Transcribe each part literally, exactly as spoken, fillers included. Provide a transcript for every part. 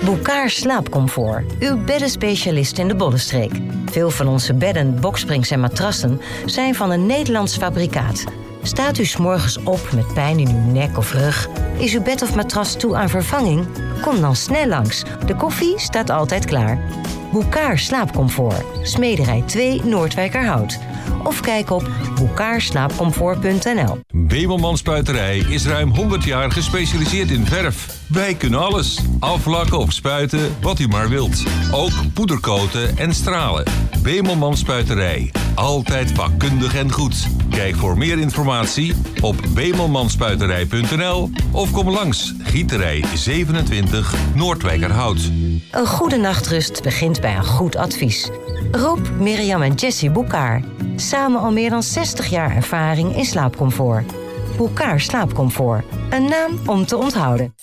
Bouckaert Slaapcomfort, uw beddenspecialist in de Bollenstreek. Veel van onze bedden, boksprings en matrassen zijn van een Nederlands fabrikaat. Staat u 's morgens op met pijn in uw nek of rug? Is uw bed of matras toe aan vervanging? Kom dan snel langs. De koffie staat altijd klaar. Bouckaert Slaapcomfort, Smederij twee Noordwijkerhout. Of kijk op bouckaert slaapcomfort punt n l. Bemelman Spuiterij is ruim honderd jaar gespecialiseerd in verf. Wij kunnen alles. Aflakken of spuiten, wat u maar wilt. Ook poedercoaten en stralen. Bemelman Spuiterij. Altijd vakkundig en goed. Kijk voor meer informatie op bemelmanspuiterij punt n l of kom langs Gieterij zevenentwintig Noordwijkerhout. Een goede nachtrust begint bij een goed advies. Rob, Mirjam en Jessie Bouckaert. Samen al meer dan zestig jaar ervaring in slaapcomfort. Bouckaert Slaapcomfort. Een naam om te onthouden.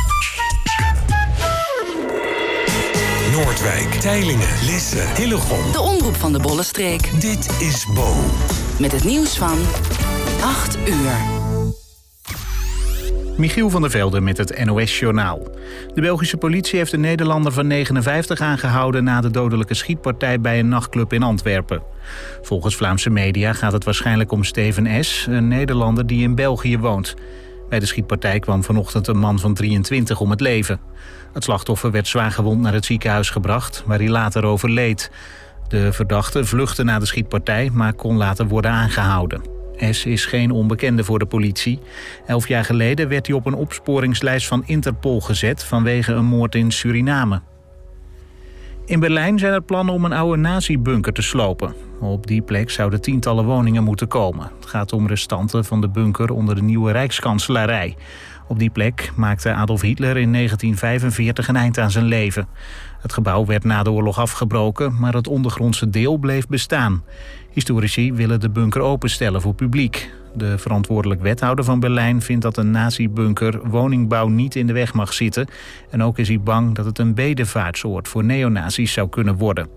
Noordwijk, Teylingen, Lisse, Hillegom. De omroep van de Bollenstreek. Dit is Bo. Met het nieuws van acht uur. Michiel van der Velde met het N O S-journaal. De Belgische politie heeft een Nederlander van negenenvijftig aangehouden na de dodelijke schietpartij bij een nachtclub in Antwerpen. Volgens Vlaamse media gaat het waarschijnlijk om Steven S., een Nederlander die in België woont. Bij de schietpartij kwam vanochtend een man van drieëntwintig om het leven. Het slachtoffer werd zwaargewond naar het ziekenhuis gebracht, waar hij later overleed. De verdachte vluchtte na de schietpartij, maar kon later worden aangehouden. S is geen onbekende voor de politie. Elf jaar geleden werd hij op een opsporingslijst van Interpol gezet vanwege een moord in Suriname. In Berlijn zijn er plannen om een oude nazi-bunker te slopen. Op die plek zouden tientallen woningen moeten komen. Het gaat om restanten van de bunker onder de nieuwe Rijkskanselarij. Op die plek maakte Adolf Hitler in negentien vijfenveertig een eind aan zijn leven. Het gebouw werd na de oorlog afgebroken, maar het ondergrondse deel bleef bestaan. Historici willen de bunker openstellen voor publiek. De verantwoordelijk wethouder van Berlijn vindt dat een nazi-bunker woningbouw niet in de weg mag zitten. En ook is hij bang dat het een bedevaartsoord voor neonazies zou kunnen worden.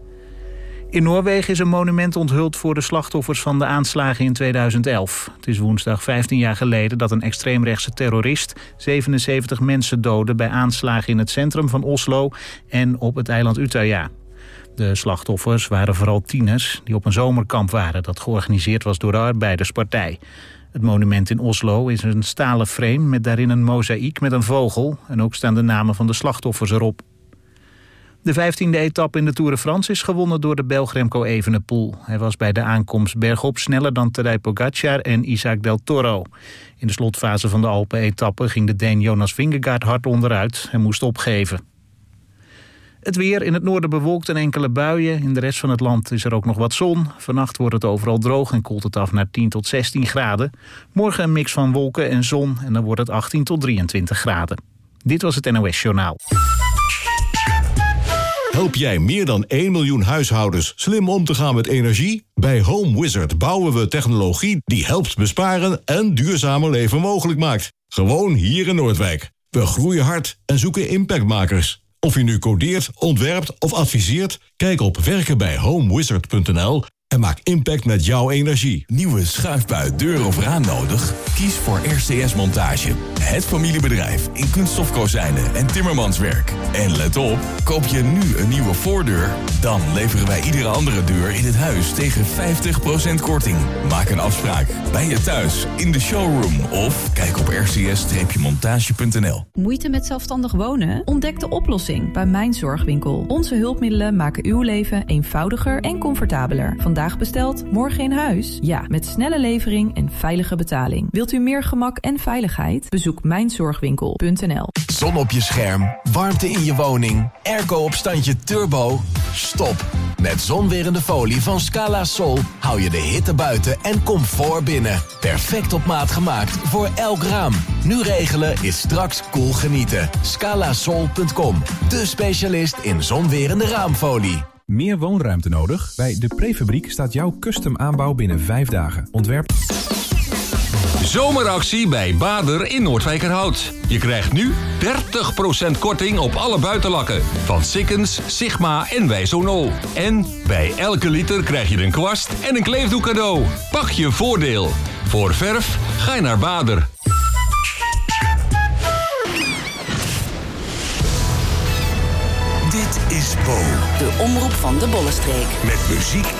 In Noorwegen is een monument onthuld voor de slachtoffers van de aanslagen in tweeduizend elf. Het is woensdag vijftien jaar geleden dat een extreemrechtse terrorist zevenenzeventig mensen doodde bij aanslagen in het centrum van Oslo en op het eiland Utøya. De slachtoffers waren vooral tieners die op een zomerkamp waren dat georganiseerd was door de Arbeiderspartij. Het monument in Oslo is een stalen frame met daarin een mozaïek met een vogel en ook staan de namen van de slachtoffers erop. De vijftiende etappe in de Tour de France is gewonnen door de Belg Remco Evenepoel. Hij was bij de aankomst bergop sneller dan Tadej Pogacar en Isaac Del Toro. In de slotfase van de Alpen-etappe ging de Deen Jonas Vingegaard hard onderuit en moest opgeven. Het weer in het noorden bewolkt en enkele buien. In de rest van het land is er ook nog wat zon. Vannacht wordt het overal droog en koelt het af naar tien tot zestien graden. Morgen een mix van wolken en zon en dan wordt het achttien tot drieëntwintig graden. Dit was het N O S-journaal. Help jij meer dan één miljoen huishoudens slim om te gaan met energie? Bij Home Wizard bouwen we technologie die helpt besparen en duurzamer leven mogelijk maakt. Gewoon hier in Noordwijk. We groeien hard en zoeken impactmakers. Of je nu codeert, ontwerpt of adviseert, kijk op werken bij homewizard punt n l en maak impact met jouw energie. Nieuwe schuifbui, deur of raam nodig? Kies voor R C S Montage. Het familiebedrijf in kunststofkozijnen en timmermanswerk. En let op, koop je nu een nieuwe voordeur, dan leveren wij iedere andere deur in het huis tegen vijftig procent korting. Maak een afspraak bij je thuis, in de showroom of kijk op r c s montage punt n l. Moeite met zelfstandig wonen? Ontdek de oplossing bij Mijn Zorgwinkel. Onze hulpmiddelen maken uw leven eenvoudiger en comfortabeler. Vandaag besteld, morgen in huis? Ja, met snelle levering en veilige betaling. Wilt u meer gemak en veiligheid? Bezoek mijn zorgwinkel punt n l. Zon op je scherm, warmte in je woning, airco op standje turbo? Stop! Met zonwerende folie van Scala Sol hou je de hitte buiten en comfort binnen. Perfect op maat gemaakt voor elk raam. Nu regelen is straks cool genieten. scala sol punt com, de specialist in zonwerende raamfolie. Meer woonruimte nodig? Bij de Prefabriek staat jouw custom aanbouw binnen vijf dagen. Ontwerp... Zomeractie bij Bader in Noordwijkerhout. Je krijgt nu dertig procent korting op alle buitenlakken. Van Sikkens, Sigma en Wijzonol. En bij elke liter krijg je een kwast en een kleefdoek cadeau. Pak je voordeel. Voor verf ga je naar Bader. Dit is Bo. De omroep van de Bollenstreek. Met muziek